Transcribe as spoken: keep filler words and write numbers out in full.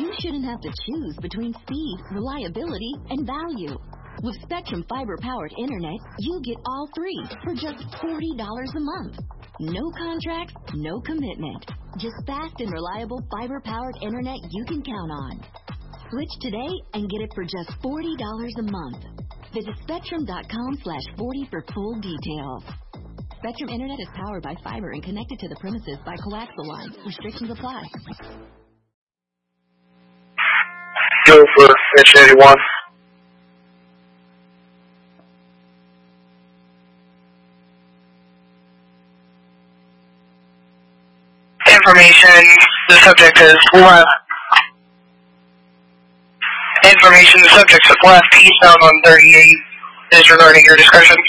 you shouldn't have to choose between speed, reliability, and value. With Spectrum fiber-powered internet, you get all three for just forty dollars a month. No contracts, no commitment. Just fast and reliable fiber-powered internet you can count on. Switch today and get it for just forty dollars a month. Visit spectrum.com slash 40 for full details. Spectrum Internet is powered by fiber and connected to the premises by coaxial lines. Restrictions apply. Go for Fish eighty-one. Information, the subject is left. Information, the subject is left. Eastbound on thirty-eight is regarding your discretion.